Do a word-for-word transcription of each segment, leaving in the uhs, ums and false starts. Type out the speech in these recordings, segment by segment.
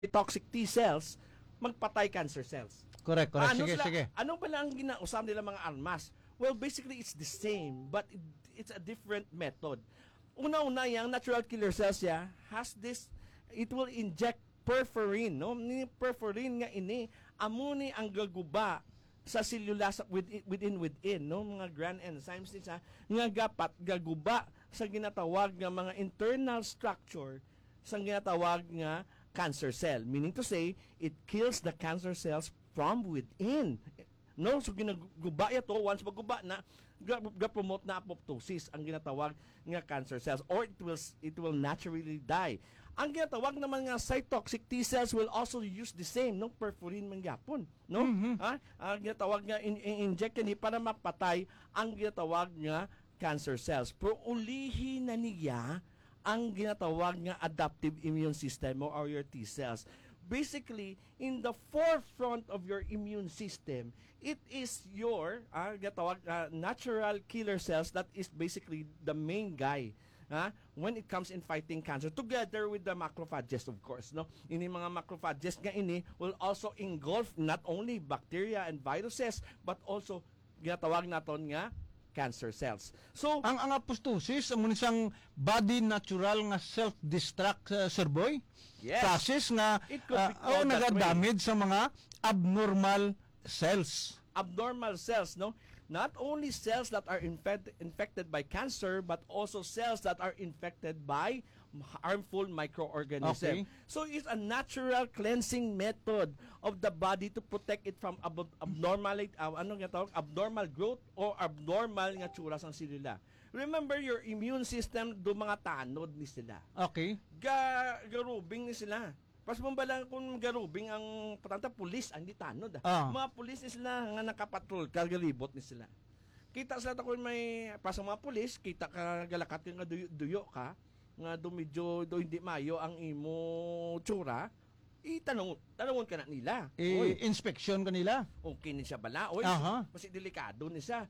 toxic T cells, magpatay cancer cells. Correct, correct. Ano Sige, sila, sige. Ano pala ang ginausap nila mga armas? Well, basically, it's the same, but it, it's a different method. Una-una, yung natural killer cells ya, has this, it will inject perforin, no? Ni perforin nga ini, amuni ang gaguba sa selula sa within, within, within, no? Mga grand enzymes nisa, nga gapat gaguba sa ginatawag nga mga internal structure sa ginatawag nga cancer cell. Meaning to say, it kills the cancer cells from within. No, so ginaguba ito, once maguba na, ga-promote na apoptosis ang ginatawag nga cancer cells, or it will it will naturally die. Ang ginatawag naman nga cytotoxic T cells will also use the same, no, perforin man gyapon, no? Mhm. Ha? Ang ginatawag nga in, in, inject ni para mapatay ang ginatawag nga cancer cells. Pero ulihin na niya ang ginatawag nga adaptive immune system or your T cells. Basically, in the forefront of your immune system, it is your uh, ginatawag, uh, natural killer cells that is basically the main guy uh, when it comes in fighting cancer, together with the macrophages, of course. No? Ini mga macrophages nga ini will also engulf not only bacteria and viruses, but also ginatawag naton nga cancer cells. So, Ang ang apoptosis amo ni siyang body natural nga self-destruct, uh, Sir Boy. yes. Process nga It could be uh, called oh, that nagadamage sa mga abnormal cells. abnormal cells, no? Not only cells that are infect, infected by cancer, but also cells that are infected by harmful microorganisms. Okay. So it's a natural cleansing method of the body to protect it from ab- abnormal, uh, ano nga tawag? Abnormal growth or abnormal nga tsura sang selula. Remember, your immune system, do mga tanod ni sila. Okay. Ga, garubing ni sila. Pas mo ba lang kung garubing ang patanta pulis ang di tanod ah. Ah. Mga pulis ni sila nga nakapatrol kagalibot ni sila. Kita sila ta kung may pas mga pulis, kita ka galakat nga duyo, duyo ka nga do medyo do hindi mayo ang imo tsura. Itanong tanongon ka na nila. Oy, I-inspection kanila. okay ni siya bala? Oy, Aha. kasi delikado ni siya.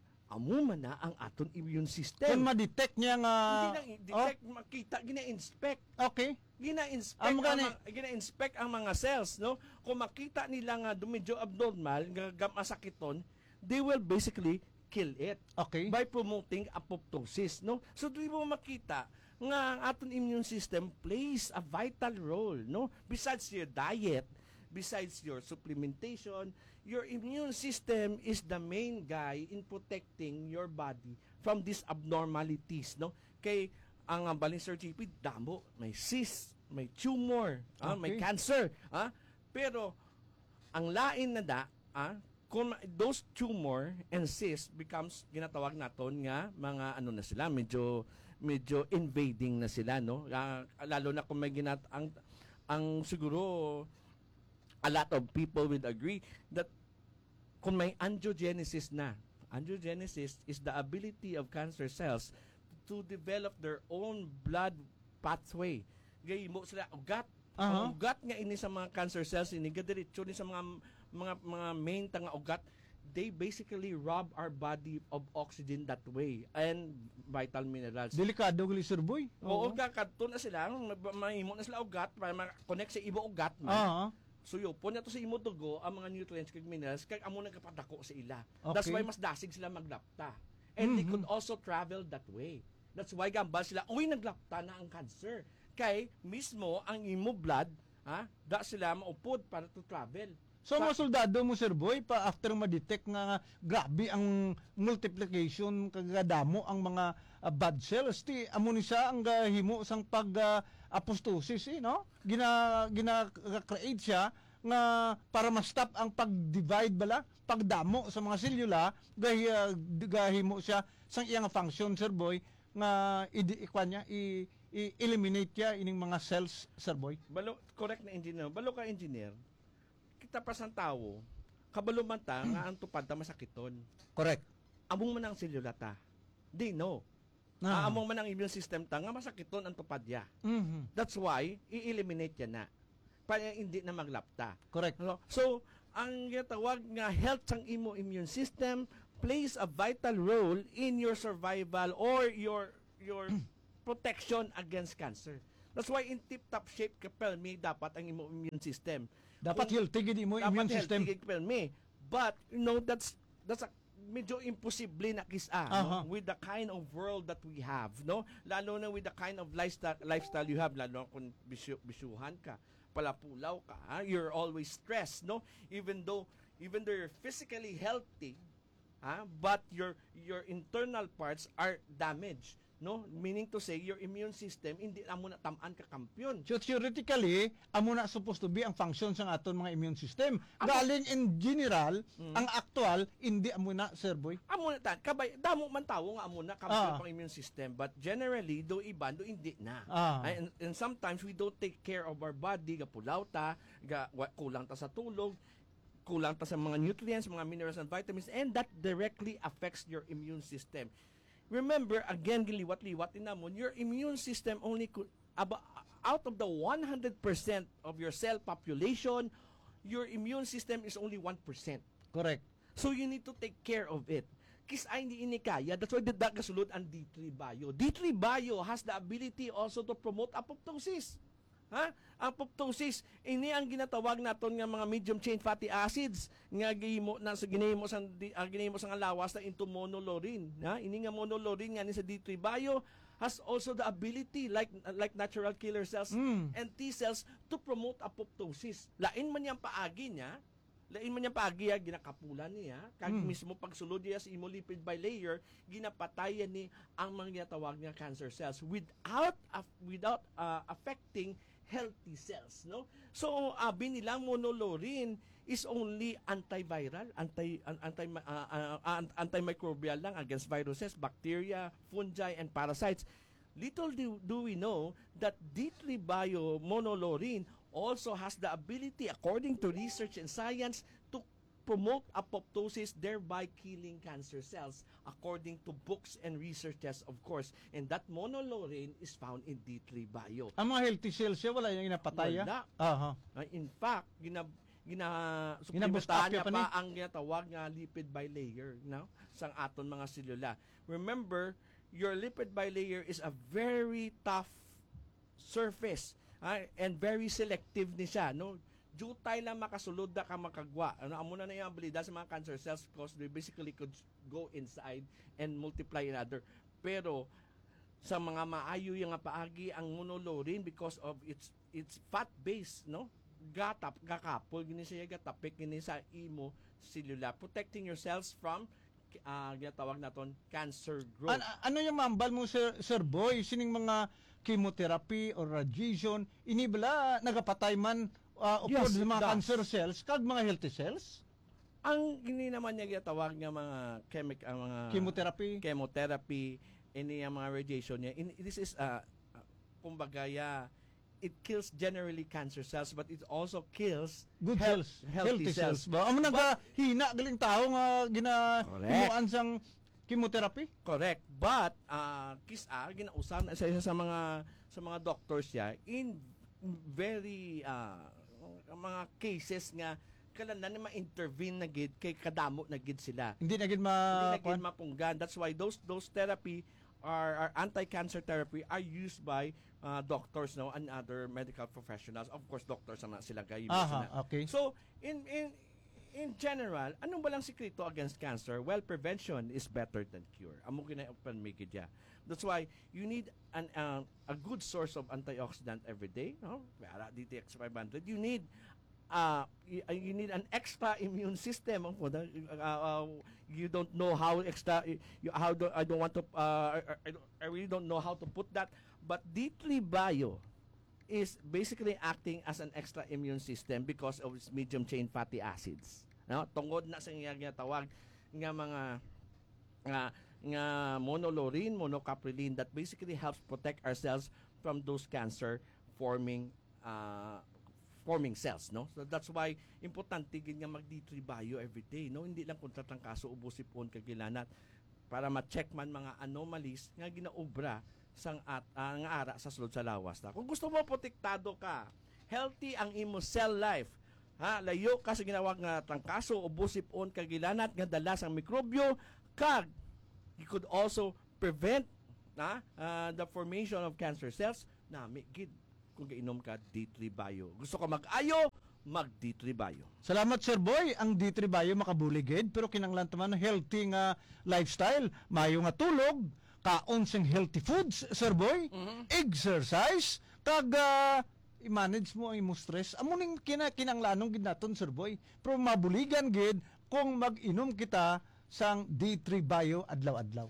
Amo man na ang aton immune Kung system. ma-detect niya nga Hindi lang i-detect, makita, gina-inspect. oh, okay. Gina-inspect Amo ang, gani. mga- gina-inspect ang mga cells, no? Kung makita nila nga medyo abnormal, nga gamasakiton, they will basically kill it Okay. by promoting apoptosis, no? So di mo makita nga ang aton immune system plays a vital role, no? Besides your diet, besides your supplementation, your immune system is the main guy in protecting your body from these abnormalities, no? Kay ang uh, balin Sir G P, damo, may cyst, may tumor, ah, may Okay. cancer, ah. Pero ang lain na da, ah, kung ma- those tumor and cyst becomes ginatawag naton nga mga ano na sila, medyo medyo invading na sila, no? Ah, lalo na kung may ginat ang ang siguro a lot of people would agree that kung may angiogenesis na, angiogenesis is the ability of cancer cells to develop their own blood pathway. Gay mo sila ugat. Aha. Ang ugat nga ini sa mga cancer cells ini gadiretso ni sa mga mga mga main tanga ugat, they basically rob our body of oxygen that way and vital minerals. Delikado gali, Sir Boy. Oo, kakadto na sila, mahimo na sila ugat para ma-connect sa ibo ugat man. Ah. Suyo po niya to sa imo dugo ang mga nutrients kag minerals kag amo nagapadako sa ila. Okay. That's why mas dasig sila maglapta. And they Mhm. could also travel that way. That's why gambal sila, uy naglapta na ang cancer. Kay mismo ang imo blood, ha, da sila maupod para to travel. So, mga soldado mo, Sir Boy, pa after ma-detect nga grabe ang multiplication kagadamo ang mga uh, bad cells, ti amo ni siya ang uh, himo sang pag uh, apoptosis, eh, no? Gina gina create siya nga para ma-stop ang pag-divide bala, pagdamo sa mga selula, gahi uh, gahimo siya sang iyang function, Sir Boy, nga idi ikwan niya i, i-eliminate niya ining mga cells, Sir Boy. Balo correct na engineer. Balo ka engineer. Kita pa sang tawo, kabalo man ta nga ang tupad ta masakiton. Correct. Among man ang selula ta. Di no. Ah. Among man ang immune system ta nga masakiton ang tupad ya. Mhm. That's why i-eliminate yan na. Para hindi na maglapta. Correct. Ano? So, ang tawag nga health sang imo immune system plays a vital role in your survival or your your protection against cancer. That's why in tip-top shape ka pelmi dapat ang imo immune system. Dapat Kung- healthy gid mo dapat immune system. healthy kay pelmi. But you know that's that's a medyo imposible na kisa Aha. no? With the kind of world that we have, no? Lalo na with the kind of lifestyle lifestyle you have, lalo na kung bisyu, bisyuhan ka, palapulaw ka, ha? You're always stressed, no? Even though even though you're physically healthy, ha? But your your internal parts are damaged, no? Meaning to say your immune system hindi na mo na tamaan ka kampiyon. So theoretically, amo na supposed to be ang function sa aton mga immune system. Amo- Galing in general, Mm. ang actual hindi amo na, Sir Boy. Amo na ta, kabay damo man tawo nga amo na kampiyon Ah. pang immune system, but generally do iban do hindi na. Ah. And, and sometimes we don't take care of our body, gapulaw ta, ga, wa- kulang ta sa tulog, kulang ta sa mga nutrients, mga minerals and vitamins, and that directly affects your immune system. Remember, again, giliwat-liwat din namon, your immune system only could, aba, out of the one hundred percent of your cell population, your immune system is only one percent. Correct. So you need to take care of it. Kis ay hindi ini kaya, that's why dida kasulod ang D three Bio. D three Bio has the ability also to promote apoptosis. Ha? Apoptosis, ini ang ginatawag naton nga mga medium chain fatty acids nga gihimo na sa ginahimo sang di- ah, ginahimo sang lawas na into monolaurin. Ha? Ini nga monolaurin nga ni sa D three Bio has also the ability like like natural killer cells Mm. and T cells to promote apoptosis. Lain man yang paagi niya, lain man yang paagi ya ginakapulan niya, kag Mm. mismo pagsulod niya sa imolipid bilayer, ginapatayan ni ang mga ginatawag nga cancer cells without af- without uh, affecting healthy cells, no? So abi nilang monolaurin is only antiviral, anti an- anti uh, uh, uh, antimicrobial lang against viruses, bacteria, fungi and parasites. Little do, do we know that D three Bio monolaurin also has the ability, according to research and science, to promote apoptosis, thereby killing cancer cells, according to books and researches, of course. And that monolaurin is found in D three Bio. Ang mga healthy cells siya, wala yung inapatay. Wala. Aha. Uh, in fact, gina gina Ginaboost up suplementahan niya niya pa pa ni. ang ginatawag nga lipid bilayer, no? Sang aton mga selula. Remember, your lipid bilayer is a very tough surface, ah, and very selective ni siya, no? Jutay lang makasulod da ka makagwa. Ano amo na na yung abilidad sa mga cancer cells because they basically could go inside and multiply in other. Pero sa mga maayo yung nga paagi ang monolaurin because of its its fat base, no? Gatap gakapol gini siya gatapik gini sa imo cellular, protecting your cells from uh, ginatawag naton cancer growth. An- ano yung mambal mo, Sir, Sir Boy? Sining mga chemotherapy or radiation, inibala nagapatay man uh, upod Yes, sa it mga does. cancer cells kag mga healthy cells? Ang gini naman niya ginatawag nga mga chemic ang mga Chemotherapy? chemotherapy, ini ang mga radiation niya. In, this is uh, uh, kumbaga ya, it kills generally cancer cells, but it also kills Good health- cells, healthy healthy, cells. cells. Ba? Amo nagahina galing tao nga Correct. ginahimuan sang chemotherapy? Correct. But uh, kisa ginausan sa isa sa mga sa mga doctors ya in very uh, mga cases nga kailangan na ma-intervene na gid kay kadamo na gid sila. Hindi na gid Hindi ma na gid mapunggan. That's why those those therapy are, are anti-cancer therapy are used by uh, doctors no and other medical professionals. Of course, doctors na sila kayo. Aha, okay. So, in in in general, anong balang sikreto against cancer? Well, prevention is better than cure. Amo gina-open make it ya. That's why you need an uh, a good source of antioxidant every day, no? Para D T X five hundred. You need uh, you, uh, you need an extra immune system. Uh, uh, you don't know how extra you, how do I don't want to uh, I, I, don't- I really don't know how to put that, but D three Bio is basically acting as an extra immune system because of its medium chain fatty acids. No, tungod na sa nga tawag nga mga nga nga monolaurin, monocaprilin that basically helps protect ourselves from those cancer forming uh, forming cells, no? So that's why importante gid nga mag D three Bio every day, no? Hindi lang kung tatangkaso ubosipon kagilanat para ma-check man mga anomalies nga ginaobra sang at ah, nga ara sa sulod sa lawas na. Kung gusto mo protektado ka, healthy ang imo cell life, ha, layo ka sa ginawag nga trangkaso ubosipon kagilanat nga dala sang mikrobyo kag you could also prevent na uh, the formation of cancer cells na gid kung gainom ka D three Bio. Gusto ka mag-ayo, mag D three Bio. Salamat Sir Boy, ang D three Bio makabuligid pero kinanglan taman healthy nga lifestyle, mayo nga tulog, kaon sing healthy foods Sir Boy, Mhm. exercise, kag ah, i-manage mo ang imong stress. Amo ning kina kinanglanong gid naton Sir Boy, pero mabuligan gid kung mag-inom kita sang D three Bio adlaw-adlaw.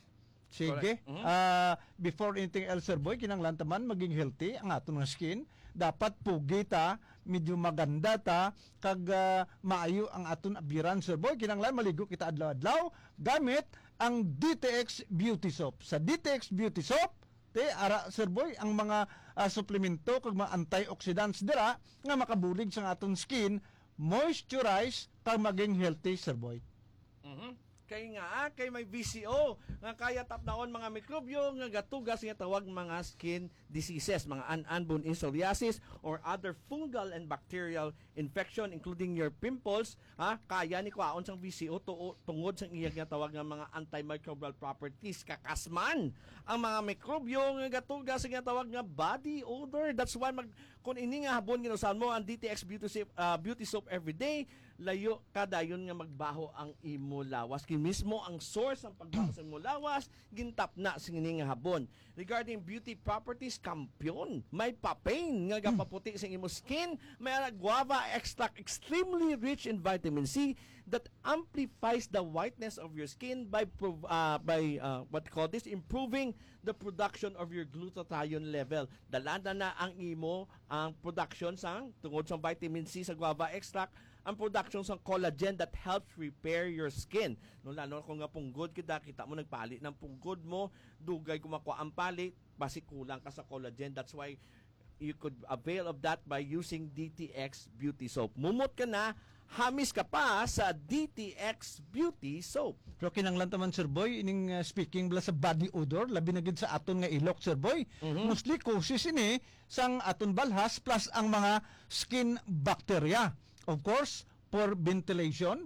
Sige. Correct. Mhm. Ah, before anything else Sir Boy, kinanglan taman maging healthy ang aton nga skin. Dapat pugi ta, medyo maganda ta, kag ah, maayo ang aton abiran Sir Boy. Kinanglan maligo kita adlaw-adlaw gamit ang D T X Beauty Soap. Sa D T X Beauty Soap, te ara Sir Boy ang mga ah, suplemento kag mga antioxidants dira nga makabulig sa aton skin, moisturize kag maging healthy Sir Boy. Mhm. Kay nga ah, kay may V C O nga kaya tapdaon mga mikrobyo nga gatugas nga tawag mga skin diseases, mga an-anbone psoriasis or other fungal and bacterial infection including your pimples, ha, kaya ni kwaon sang V C O tuo, tungod sang iyang nga tawag nga mga antimicrobial properties kakasman ang mga mikrobyo nga gatugas nga tawag nga body odor. That's why mag kung ini nga habon ginusahan mo ang D T X Beauty Soap, uh, Beauty Soap everyday, layo kadayon nga magbaho ang imo lawas. Kin mismo ang source ng pagbaho sa imo lawas, gintap na sing nga habon. Regarding beauty properties, kampiyon. May papain nga gapaputi sa imo skin, may guava extract extremely rich in vitamin C that amplifies the whiteness of your skin by prov- uh, by uh, what call this improving the production of your glutathione level. Dalanda na ang imo ang production sang tungod sa vitamin C sa guava extract, ang production sa collagen that helps repair your skin. No, lalo kung nga punggod kita, kita mo nagpali ng punggod mo, dugay kumakuha ang pali, basi kulang ka sa collagen. That's why you could avail of that by using D T X Beauty Soap. Mumot ka na, hamis ka pa sa D T X Beauty Soap. Pero kinanglan taman Sir Boy, ining uh, speaking bala sa body odor, labi na gid sa aton nga ilok Sir Boy. Mhm. Mostly causes ini sang aton balhas plus ang mga skin bacteria. Of course, for ventilation,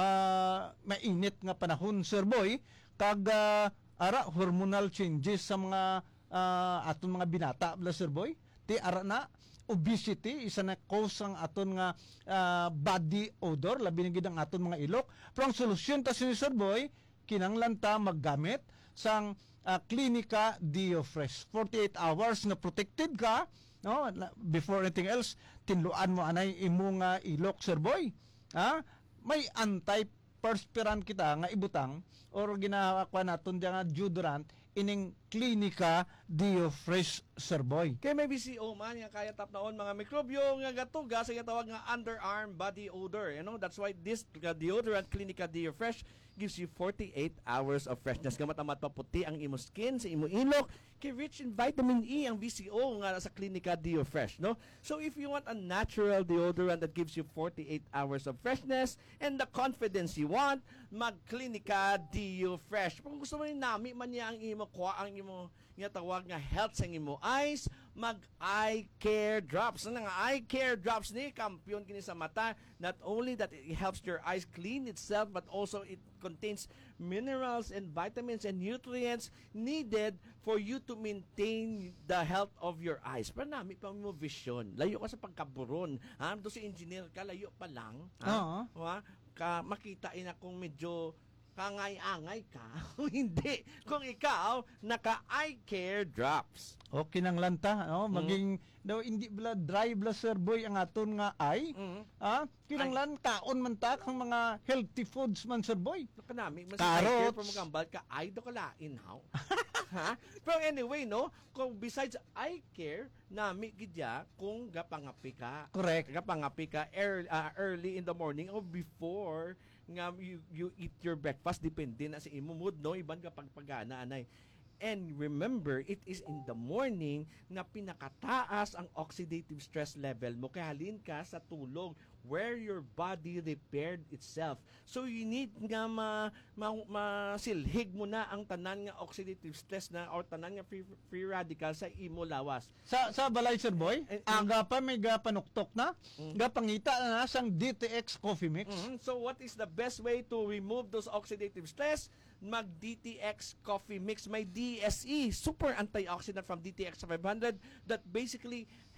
uh, mainit nga panahon Sir Boy, kag uh, ara hormonal changes sa mga uh, aton mga binata bala Sir Boy. Ti ara na obesity isa na cause ang aton nga ah, body odor, labi na gid ang aton mga ilok. Pero ang solusyon ta si Sir Boy, kinanglan ta maggamit sang ah, Clinica DeoFresh. forty-eight hours na protected ka, no? Na- Before anything else, tinluan mo anay imo nga ilok Sir Boy. Ha? May anti-perspirant kita nga ibutang or ginawa naton diyan nga deodorant ining Clinica DeoFresh Sir Boy. Kay may B C O man nga kaya tapnaon mga mikrobyo nga gatugas nga tawag nga underarm body odor. You know, that's why this uh, deodorant Clinica DeoFresh gives you forty-eight hours of freshness. Gamatamat pa puti ang imo skin sa imo ilok. Kay rich in vitamin E ang B C O nga sa Clinica DeoFresh, no? So if you want a natural deodorant that gives you forty-eight hours of freshness and the confidence you want, mag Clinica DeoFresh. Kung gusto mo ni nami man niya ang imo kuha ang imo nga tawag nga health sa imo eyes, mag eye care drops. Ano nga eye care drops ni kampiyon kini sa mata. Not only that it helps your eyes clean itself, but also it contains minerals and vitamins and nutrients needed for you to maintain the health of your eyes. Pero nami pa mo vision. Layo ka sa pagkaburon. Ha? Doon si engineer ka, layo pa lang. Ha? Oo. Ha? Ka, makita ina kung medyo kangay-angay ka. Hindi. Kung ikaw, naka-eye care drops. O kinanglanta, no? Maging daw hindi bala dry bala Sir Boy ang aton nga ay. Mm. Ah, kinanglan kaon man ta kang mga healthy foods man Sir Boy. Kanami, mas Carrots. eye care from magambal ka, ay do kalain, how? Ha? Pero anyway, no, kung besides eye care, nami gidya kung gapangapi ka. Correct. Gapangapi ka early, early in the morning or before nga you, you eat your breakfast, depende na sa imo mood, no? Iban ka pagpagana, anay. And remember, it is in the morning na pinakataas ang oxidative stress level mo. Kaya halin ka sa tulog where your body repaired itself. So you need nga ma, ma, masilhig mo na ang tanan nga oxidative stress na or tanan nga free, free radical sa imo lawas. Sa sa balay Sir Boy, Eh, aga pa may gapanuktok na, Mm. gapangita na sang D T X coffee mix. Mhm. So what is the best way to remove those oxidative stress? Mag D T X coffee mix. May D S E, super antioxidant from D T X five hundred that basically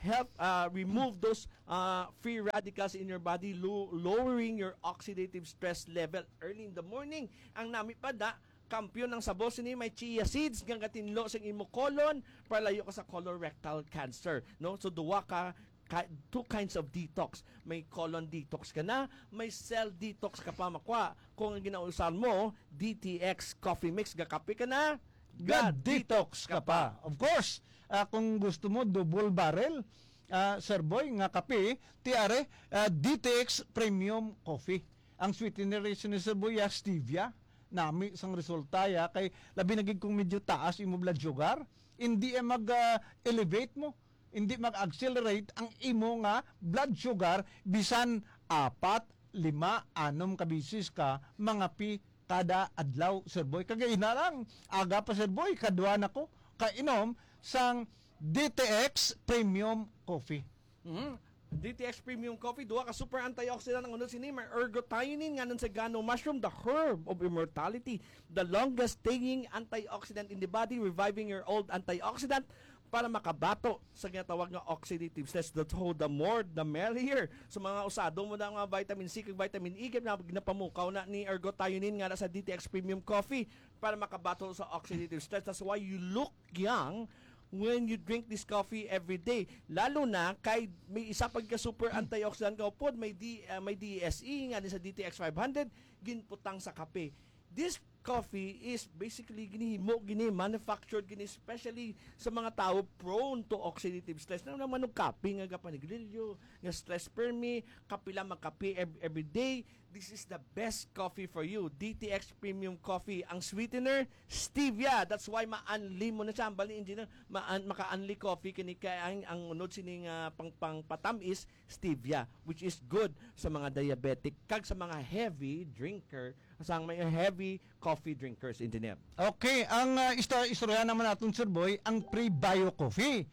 help uh, remove those uh, free radicals in your body, lo- lowering your oxidative stress level early in the morning. Ang nami pa da, kampiyon ng sabos ni may chia seeds nga gatinlo sa imo colon para layo ka sa colorectal cancer, no? So duwa ka ka, two kinds of detox. May colon detox ka na, may cell detox ka pa makwa. Kung ang ginausan mo, D T X coffee mix gakape ka na, God detox ka pa. Of course, ah, kung gusto mo double barrel, ah, Sir Boy, nga kape, tiare, ah, D T X Premium Coffee. Ang sweetener ni Sir Boy, ah, stevia. Nami sang resulta ya kay labi nagig kung medyo taas imo blood sugar, hindi eh mag-elevate mo, hindi mag-accelerate ang imo nga blood sugar bisan apat, lima, anom ka bisis ka mga pi kada adlaw, Sir Boy. Kagay na lang, aga pa Sir Boy, kadwa na ko kainom sang D T X Premium Coffee. Mhm. D T X Premium Coffee, duha ka super antioxidant ang unod sini, may ergothioneine nga nun sa gano mushroom, the herb of immortality, the longest staying antioxidant in the body, reviving your old antioxidant para makabato sa ginatawag nga oxidative stress. That's how the more the merrier. So mga usado mo na nga vitamin C kag vitamin E na ginapamukaw na ni ergothioneine nga na sa D T X Premium Coffee para makabato sa oxidative stress. That's why you look young when you drink this coffee every day. Lalo na kay may isa pag ka super antioxidant ka upod, may D, uh, may D S E nga din sa D T X five hundred ginputang sa kape. This coffee is basically ginihimo, gini manufactured gini especially sa mga tao prone to oxidative stress. Nang naman og kape nga gapanigrilyo, nga stress per me, kapila magkape every, every day. This is the best coffee for you. D T X Premium Coffee. Ang sweetener, stevia. That's why ma-unli mo na siya. Ang bali engineer, ma- maka-unli coffee kini kay ang, ang unod sining uh, pang, pang patam is stevia, which is good sa mga diabetic kag sa mga heavy drinker, sa mga heavy coffee drinkers, engineer. Okay, ang uh, istorya, istorya naman natin, Sir Boy, ang pre-bio coffee.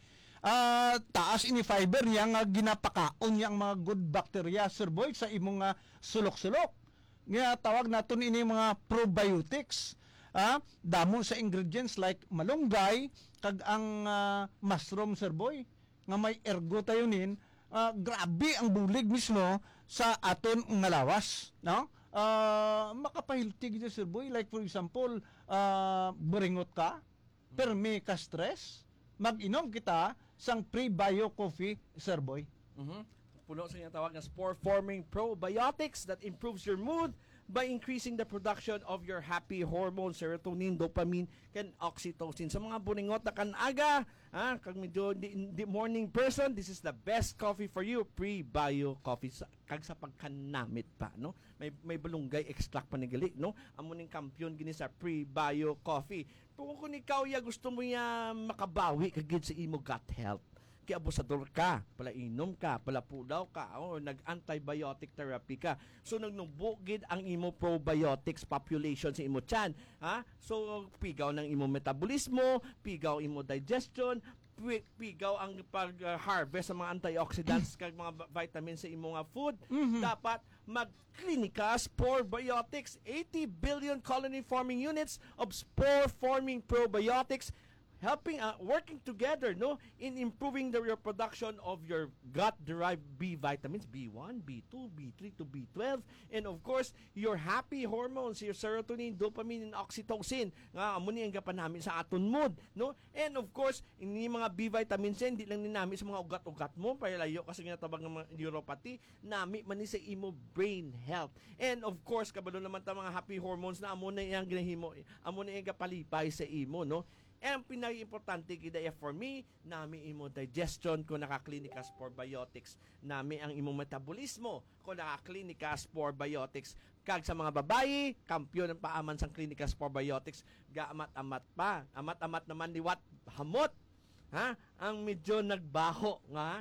Ah, taas ini fiber niya nga ginapakaon niya ang mga good bacteria, Sir Boy, sa imong nga sulok-sulok. Nga tawag naton ini mga probiotics. Ah, damo sa ingredients like malunggay kag ang ah, mushroom, Sir Boy, nga may ergothioneine. Ah, grabe ang bulig mismo sa aton nga lawas, no? Uh, makapahiltig dito, Sir Boy. Like for example, uh, buringot ka, permi ka stress, mag-inom kita sang pre-bio coffee, Sir Boy. Mhm. Puno sa nga tawag na spore-forming probiotics that improves your mood by increasing the production of your happy hormones, serotonin, dopamine, and oxytocin. Sa mga buningot na kanaga, ha, kag medyo di, di morning person, this is the best coffee for you, pre-bio coffee. Sa, kag sa pagkanamit pa, no? May may balunggay extract pa ni gali, no? Amo ning kampiyon gini sa pre-bio coffee. Pero kung ikaw ya gusto mo ya makabawi kagid sa imo gut health, kaya abusador ka, pala inom ka, pala pulaw ka, o nag-antibiotic therapy ka. So nagnubugid ang imo probiotics population sa imo tiyan, ha? So pigaw ng imo metabolismo, pigaw imo digestion, pi- pigaw ang pag-harvest sa mga antioxidants kag mga vitamins sa imo nga food. Mhm. Dapat mag-klinika Sporebiotics, eighty billion colony forming units of spore forming probiotics helping uh, working together, no, in improving the your production of your gut derived B vitamins, B one, B two, B three to B twelve, and of course your happy hormones, your serotonin, dopamine, and oxytocin nga amo ni ang gapanami sa aton mood, no, and of course ini mga B vitamins hindi lang ni nami sa mga ugat-ugat mo para layo kasi ginatawag ng mga neuropathy, nami man ni sa imo brain health, and of course kabalo naman ta mga happy hormones na amo na iyang ginahimo, amo na iyang kapalipay sa imo, no. And ang pinaka-importante kidaya for me, nami imo digestion kung nakaklinika Sporebiotics, nami ang imong metabolismo kung nakaklinika Sporebiotics. Kag sa mga babayi, kampiyon ng paaman sang klinika Sporebiotics, gaamat-amat pa. Amat-amat naman liwat hamot. Ha? Ang medyo nagbaho nga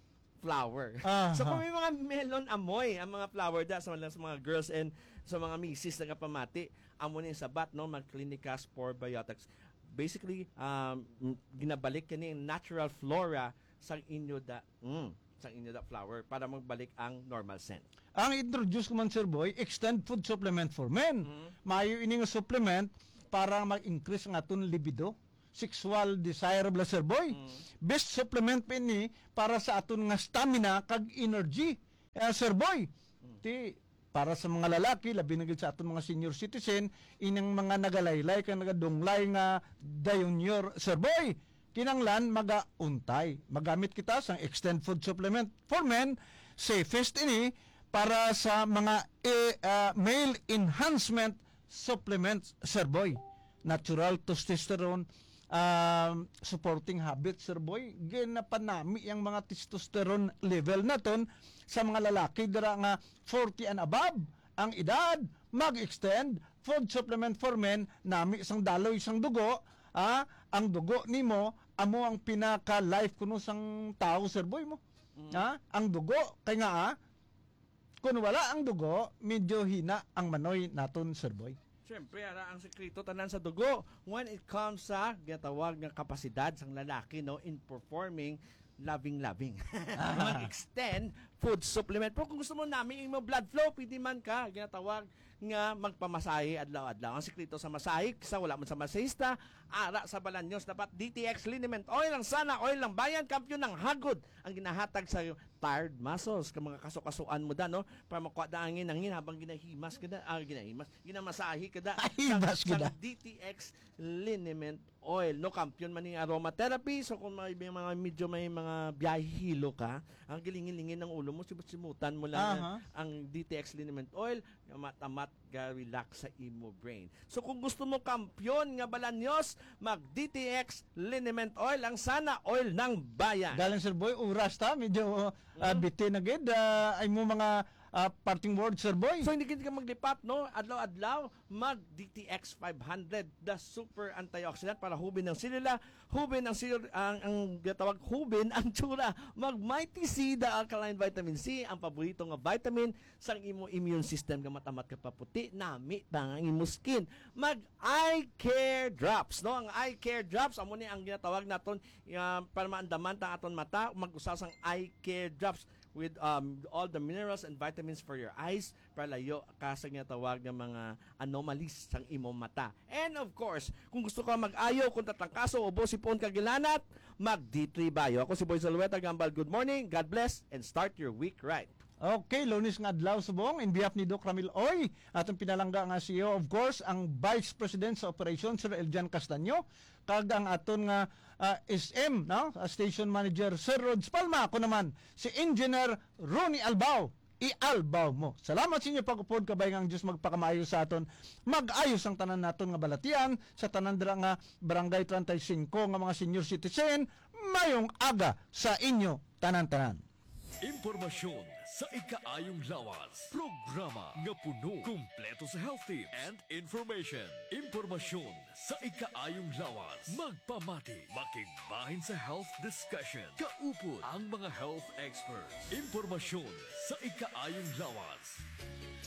flower. Aha. So kung may mga melon amoy, ang mga flower da sa mga, sa mga girls and sa mga misis na kapamati, amo ni sabat no magklinika Sporebiotics. Basically, um, ginabalik kani ang natural flora sa inyo da mm, sa inyo da flower para magbalik ang normal scent. Ang introduce ko man, Sir Boy, extend food supplement for men. Mhm. Mayo ini nga supplement para mag-increase ang aton libido. sexual desirable, Sir Boy. Best supplement pa ini para sa aton nga stamina kag energy, uh, Sir Boy. Ti para sa mga lalaki, labi na gid sa aton mga senior citizen, inang mga nagalaylay kag nagadunglay nga dayon Sir Boy. Kinanglan magauntay. Magamit kita sa extend food supplement for men, safest ini para sa mga eh, uh, male enhancement supplements, Sir Boy. Natural testosterone um, supporting habits, Sir Boy. Ginapanami ang mga testosterone level naton sa mga lalaki dira nga forty and above ang edad. Mag-extend food supplement for men, nami isang daloy isang dugo. Ah, ang dugo nimo amo ang pinaka life kuno sang tao, Sir Boy mo. Mm. Ah, ang dugo kay nga ah, kung wala ang dugo, medyo hina ang manoy naton, Sir Boy. Siyempre, ara ang sekreto tanan sa dugo when it comes sa ginatawag nga kapasidad sang lalaki no in performing loving-loving. Mag-extend food supplement. Pero kung gusto mo namin yung blood flow, pwede man ka, ginatawag nga magpamasahe adlaw-adlaw. Ang sekreto sa masahe, sa wala mo sa masahista, ara sa Balanyos, dapat D T X Liniment Oil ang sana, oil ng bayan, kampiyon ng hagod ang ginahatag sa tired muscles, ka mga kasukasuan mo da, no? Para makuha da angin, angin habang ginahimas ka da, ah, ginahimas, ginamasahe ka da, Himas ka da. D T X Liniment Oil, no? Kampiyon man yung aromatherapy, so kung may, may mga medyo may mga biyahilo ka, ang gilingin-lingin ng ulo mo, sibut-simutan mo lang Aha. ang, ang D T X Liniment Oil, matamat ga relax sa imo brain. So kung gusto mo kampiyon nga Balanyos, mag D T X Liniment Oil ang sana oil ng bayan. Galing, Sir Boy, oras ta, medyo uh, bitin na gid. Uh, ay mo mga uh, parting words, Sir Boy. So hindi ka maglipat, no? Adlaw-adlaw, mag D T X five hundred, the super antioxidant para hubin ng silila, hubin ang sil ang ang gatawag hubin ang tsura. Mag Mighty C, the alkaline vitamin C, ang paborito nga vitamin sang imo immune system nga matamat ka paputi, nami bang ang imo skin. Mag Eye Care Drops, no? Ang Eye Care Drops amo ni ang ginatawag naton uh, para maandaman ta aton mata, mag-usa sang Eye Care Drops with um, all the minerals and vitamins for your eyes para layo ka sa ginatawag ng mga anomalies sang imong mata. And of course, kung gusto ka mag-ayo, kung tatangkaso o bosipon kagilanat, mag D three Bio. Ako si Boy Zalueta Gambal. Good morning, God bless, and start your week right. Okay, Lunes nga adlaw subong in behalf ni Doc Ramil Oy, atong pinalangga nga C E O, of course, ang Vice President sa Operation, Sir Eljan Castaño, kag ang aton nga uh, S M, no? Uh, Station Manager, Sir Rods Palma. Ako naman, si Engineer Ronnie Albao. I-albaw mo. Salamat sa inyo pag-upod, kabay nga ang Diyos magpakamayo sa aton. Mag-ayos ang tanan naton nga balatian, sa tanan dira nga Barangay thirty-five nga mga senior citizen, mayong aga sa inyo tanan-tanan. Impormasyon sa ikaayong lawas. Programa nga puno, kumpleto sa health tips and information. Impormasyon sa ikaayong lawas. Magpamati, makigbahin sa health discussion. Kaupod ang mga health experts. Impormasyon sa ikaayong lawas.